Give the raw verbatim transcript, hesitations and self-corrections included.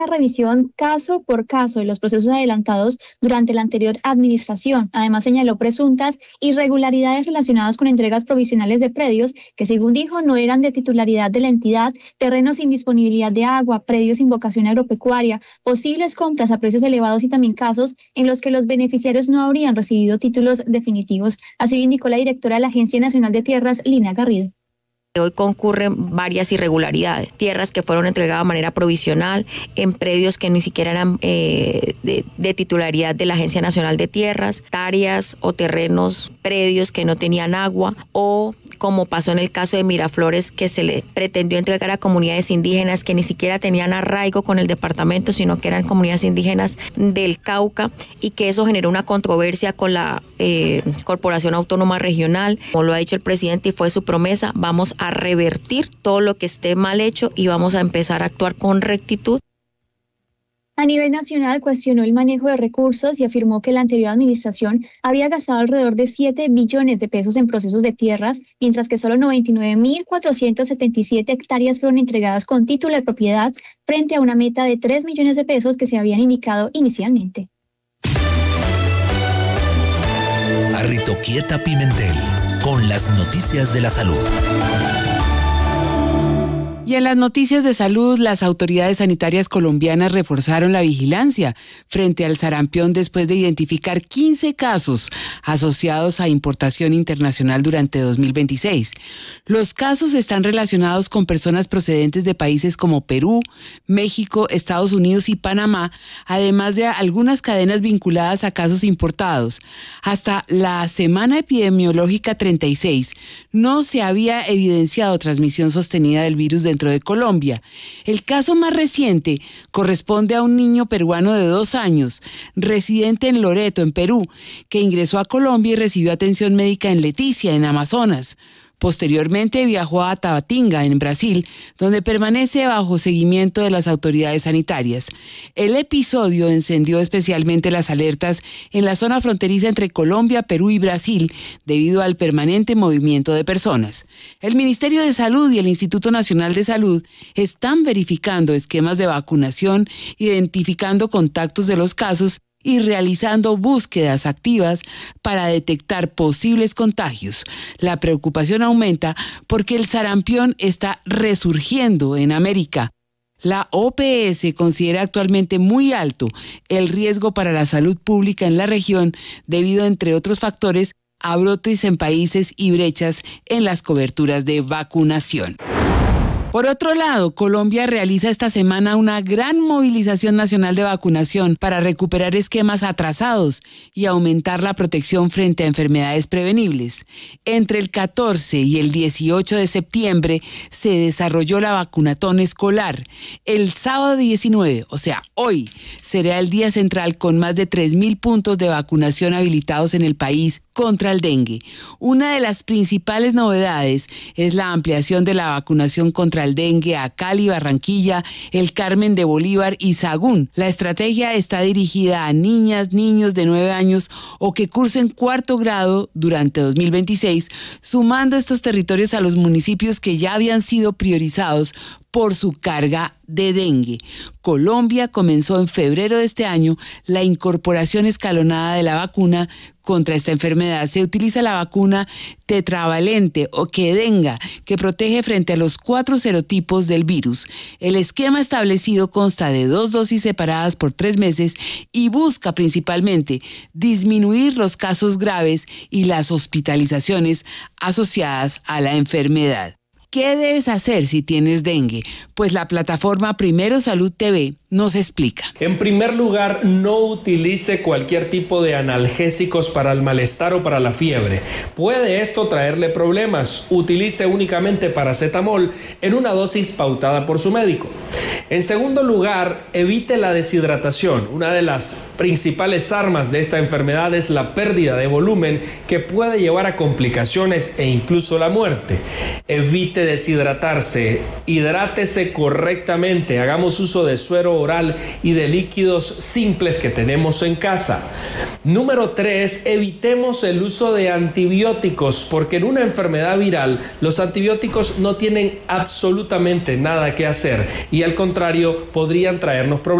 revisión caso por caso de los procesos adelantados durante la anterior administración. Además, señaló presuntas irregularidades relacionadas con entregas provisionales de predios que, según dijo, no eran de titularidad de la entidad, terrenos sin disponibilidad de agua, predios sin vocación agropecuaria, posibles compras a precios elevados y también casos en los que los beneficiarios no habrían recibido títulos definitivos. Así lo indicó la directora de la Agencia Nacional de Tierras, Lina Garrido. Hoy concurren varias irregularidades, tierras que fueron entregadas de manera provisional, en predios que ni siquiera eran eh, de, de titularidad de la Agencia Nacional de Tierras, hectáreas o terrenos, predios que no tenían agua, o como pasó en el caso de Miraflores, que se le pretendió entregar a comunidades indígenas que ni siquiera tenían arraigo con el departamento, sino que eran comunidades indígenas del Cauca, y que eso generó una controversia con la eh, Corporación Autónoma Regional. Como lo ha dicho el presidente y fue su promesa, vamos a revertir todo lo que esté mal hecho y vamos a empezar a actuar con rectitud. A nivel nacional, cuestionó el manejo de recursos y afirmó que la anterior administración habría gastado alrededor de siete billones de pesos en procesos de tierras, mientras que solo noventa y nueve mil cuatrocientas setenta y siete hectáreas fueron entregadas con título de propiedad frente a una meta de tres millones de pesos que se habían indicado inicialmente. Arritoquieta Pimentel, con las noticias de la salud. Y en las noticias de salud, las autoridades sanitarias colombianas reforzaron la vigilancia frente al sarampión después de identificar quince casos asociados a importación internacional durante dos mil veintiséis. Los casos están relacionados con personas procedentes de países como Perú, México, Estados Unidos y Panamá, además de algunas cadenas vinculadas a casos importados. Hasta la semana epidemiológica treinta y seis no se había evidenciado transmisión sostenida del virus dentro de Colombia. El caso más reciente corresponde a un niño peruano de dos años, residente en Loreto, en Perú, que ingresó a Colombia y recibió atención médica en Leticia, en Amazonas. Posteriormente viajó a Tabatinga, en Brasil, donde permanece bajo seguimiento de las autoridades sanitarias. El episodio encendió especialmente las alertas en la zona fronteriza entre Colombia, Perú y Brasil, debido al permanente movimiento de personas. El Ministerio de Salud y el Instituto Nacional de Salud están verificando esquemas de vacunación, identificando contactos de los casos y realizando búsquedas activas para detectar posibles contagios. La preocupación aumenta porque el sarampión está resurgiendo en América. La O P S considera actualmente muy alto el riesgo para la salud pública en la región debido, entre otros factores, a brotes en países y brechas en las coberturas de vacunación. Por otro lado, Colombia realiza esta semana una gran movilización nacional de vacunación para recuperar esquemas atrasados y aumentar la protección frente a enfermedades prevenibles. Entre el catorce y el dieciocho de septiembre se desarrolló la vacunatón escolar. El sábado diecinueve, o sea, hoy, será el día central con más de tres mil puntos de vacunación habilitados en el país contra el dengue. Una de las principales novedades es la ampliación de la vacunación contra el dengue a Cali, Barranquilla, El Carmen de Bolívar y Sagún. La estrategia está dirigida a niñas, niños de nueve años o que cursen cuarto grado durante dos mil veintiséis, sumando estos territorios a los municipios que ya habían sido priorizados por su carga de dengue. Colombia comenzó en febrero de este año la incorporación escalonada de la vacuna contra esta enfermedad. Se utiliza la vacuna tetravalente o Qdenga, que protege frente a los cuatro serotipos del virus. El esquema establecido consta de dos dosis separadas por tres meses y busca principalmente disminuir los casos graves y las hospitalizaciones asociadas a la enfermedad. ¿Qué debes hacer si tienes dengue? Pues la plataforma Primero Salud T V nos explica. En primer lugar, no utilice cualquier tipo de analgésicos para el malestar o para la fiebre. Puede esto traerle problemas. Utilice únicamente paracetamol en una dosis pautada por su médico. En segundo lugar, evite la deshidratación. Una de las principales armas de esta enfermedad es la pérdida de volumen que puede llevar a complicaciones e incluso la muerte. Evite deshidratarse, hidrátese correctamente, hagamos uso de suero oral y de líquidos simples que tenemos en casa. Número tres, evitemos el uso de antibióticos, porque en una enfermedad viral los antibióticos no tienen absolutamente nada que hacer y al contrario podrían traernos problemas.